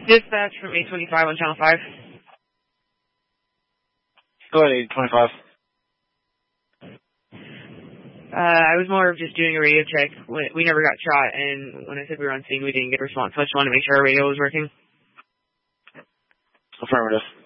Dispatch from 825 on Channel 5. Go ahead, 825. I was more of just doing a radio check. We never got shot, and when I said we were on scene, we didn't get a response. So I just wanted to make sure our radio was working. Affirmative.